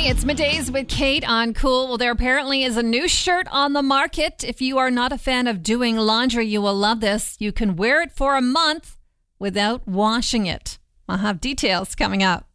It's Middays with Kate on Cool. Well, there apparently is a new shirt on the market. If you are not a fan of doing laundry, you will love this. You can wear it for a month without washing it. I'll have details coming up.